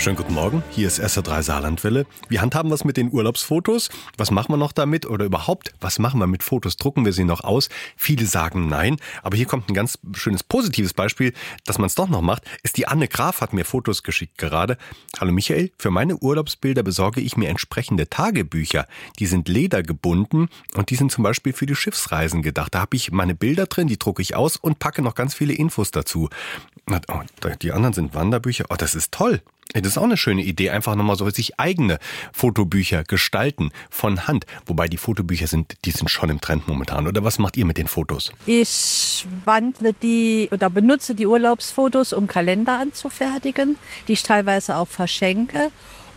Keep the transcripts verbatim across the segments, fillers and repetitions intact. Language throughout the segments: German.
Schönen guten Morgen, hier ist S R drei Saarlandwelle. Wir handhaben was mit den Urlaubsfotos. Was machen wir noch damit? Oder überhaupt, was machen wir mit Fotos? Drucken wir sie noch aus? Viele sagen nein. Aber hier kommt ein ganz schönes positives Beispiel, dass man es doch noch macht. Ist die Anne Graf, hat mir Fotos geschickt gerade. Hallo Michael, für meine Urlaubsbilder besorge ich mir entsprechende Tagebücher. Die sind ledergebunden und die sind zum Beispiel für die Schiffsreisen gedacht. Da habe ich meine Bilder drin, die drucke ich aus und packe noch ganz viele Infos dazu. Oh, die anderen sind Wanderbücher. Oh, das ist toll. Das ist auch eine schöne Idee, einfach nochmal so sich eigene Fotobücher gestalten von Hand. Wobei die Fotobücher sind, die sind schon im Trend momentan. Oder was macht ihr mit den Fotos? Ich wandle die oder benutze die Urlaubsfotos, um Kalender anzufertigen, die ich teilweise auch verschenke.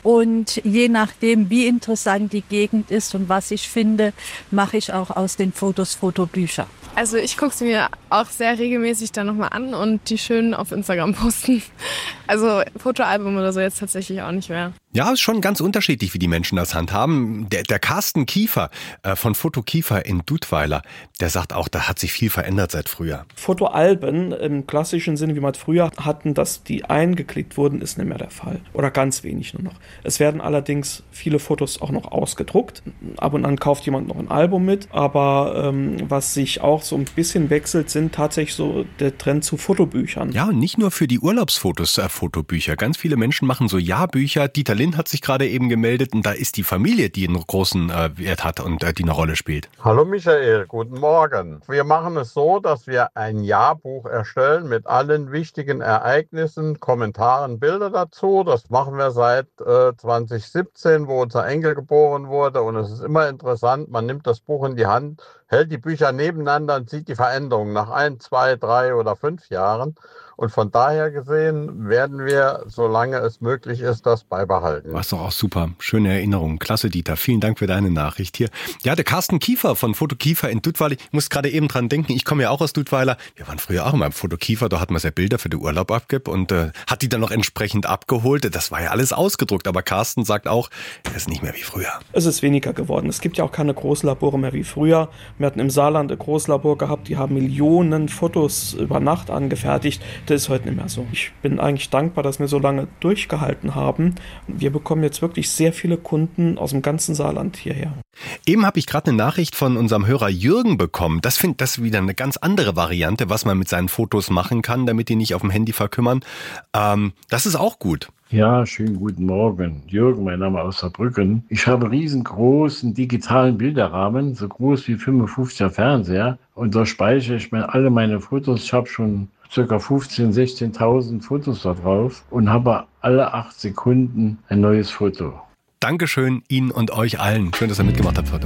Und je nachdem, wie interessant die Gegend ist und was ich finde, mache ich auch aus den Fotos Fotobücher. Also ich gucke sie mir auch sehr regelmäßig dann nochmal an und die schön auf Instagram posten. Also Fotoalbum oder so jetzt tatsächlich auch nicht mehr. Ja, ist schon ganz unterschiedlich, wie die Menschen das handhaben. Der, der Carsten Kiefer äh, von Foto Kiefer in Dudweiler, der sagt auch, da hat sich viel verändert seit früher. Fotoalben im klassischen Sinne, wie man es früher hatten, dass die eingeklickt wurden, ist nicht mehr der Fall. Oder ganz wenig nur noch. Es werden allerdings viele Fotos auch noch ausgedruckt. Ab und an kauft jemand noch ein Album mit. Aber ähm, was sich auch so ein bisschen wechselt, sind tatsächlich so der Trend zu Fotobüchern. Ja, und nicht nur für die Urlaubsfotos äh, Fotobücher. Ganz viele Menschen machen so Jahrbücher. Dieter Lind hat sich gerade eben gemeldet und da ist die Familie, die einen großen äh, Wert hat und äh, die eine Rolle spielt. Hallo Michael, guten Morgen. Wir machen es so, dass wir ein Jahrbuch erstellen mit allen wichtigen Ereignissen, Kommentaren, Bilder dazu. Das machen wir seit äh, zwanzig siebzehn, wo unser Enkel geboren wurde, und es ist immer interessant, man nimmt das Buch in die Hand, hält die Bücher nebeneinander und sieht die Veränderungen nach ein, zwei, drei oder fünf Jahren. Und von daher gesehen werden wir, solange es möglich ist, das beibehalten. War doch auch super. Schöne Erinnerung. Klasse, Dieter. Vielen Dank für deine Nachricht hier. Ja, der Carsten Kiefer von Foto Kiefer in Dudweiler. Ich muss gerade eben dran denken, ich komme ja auch aus Dudweiler. Wir waren früher auch immer im Foto Kiefer. Da hat man ja Bilder für den Urlaub abgegeben und äh, hat die dann noch entsprechend abgeholt. Das war ja alles ausgedruckt. Aber Carsten sagt auch, es ist nicht mehr wie früher. Es ist weniger geworden. Es gibt ja auch keine Großlabore mehr wie früher. Wir hatten im Saarland ein Großlabor gehabt. Die haben Millionen Fotos über Nacht angefertigt. Das ist heute nicht mehr so. Ich bin eigentlich dankbar, dass wir so lange durchgehalten haben. Wir bekommen jetzt wirklich sehr viele Kunden aus dem ganzen Saarland hierher. Eben habe ich gerade eine Nachricht von unserem Hörer Jürgen bekommen. Das finde das wieder eine ganz andere Variante, was man mit seinen Fotos machen kann, damit die nicht auf dem Handy verkümmern. Ähm, das ist auch gut. Ja, schönen guten Morgen. Jürgen, mein Name aus Saarbrücken. Ich habe einen riesengroßen digitalen Bilderrahmen, so groß wie fünfundfünfziger Fernseher. Und da speichere ich mir alle meine Fotos. Ich habe schon ca. fünfzehntausend, sechzehntausend Fotos da drauf und habe alle acht Sekunden ein neues Foto. Dankeschön Ihnen und euch allen. Schön, dass ihr mitgemacht habt heute Morgen.